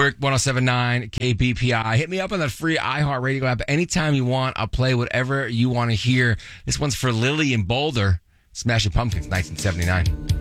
Newark 107.9 KBPI. Hit me up on the free iHeartRadio app anytime you want. I'll play whatever you want to hear. This one's for Lily in Boulder. Smashing Pumpkins, 1979.